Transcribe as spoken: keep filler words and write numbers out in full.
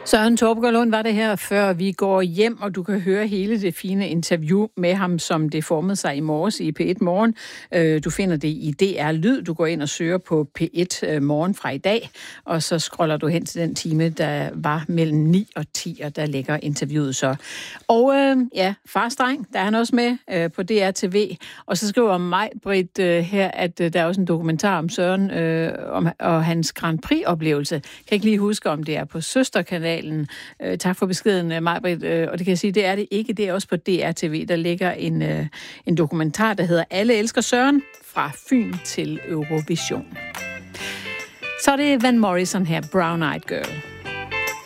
Søren Torpegaard Lund var det her, før vi går hjem, og du kan høre hele det fine interview med ham, som det formede sig i morges i P et Morgen. Du finder det i D R Lyd. Du går ind og søger på P et Morgen fra i dag, og så scroller du hen til den time, der var mellem ni og ti, og der ligger interviewet så. Og øh, ja, Fars dreng, der er han også med øh, på D R T V, og så skriver Maj-Britt øh, her, at øh, der er også en dokumentar om Søren øh, om, og hans Grand Prix-oplevelse. Jeg kan ikke lige huske, om det er på Søsterkanalen. Øh, tak for beskeden, Maj-Britt. Øh, og det kan jeg sige, det er det ikke. Det er også på D R T V. Der ligger en, øh, en dokumentar, der hedder Alle elsker Søren, fra Fyn til Eurovision. Så er det Van Morrison her, Brown Eyed Girl.